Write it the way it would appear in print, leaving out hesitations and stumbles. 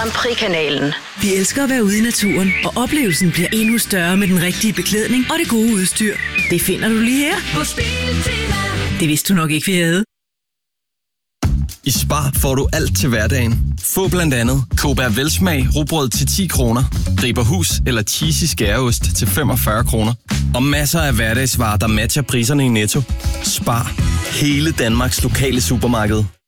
Grand Prix-kanalen. Vi elsker at være ude i naturen, og oplevelsen bliver endnu større med den rigtige beklædning og det gode udstyr. Det finder du lige her hos Biltema. Det vidste du nok ikke, vi havde. I Spar får du alt til hverdagen. Få blandt andet Cobra Velsmag rugbrød til 10 kroner, Riberhus eller cheesy skæreost til 45 kroner. Og masser af hverdagsvarer, der matcher priserne i Netto. Spar. Hele Danmarks lokale supermarked.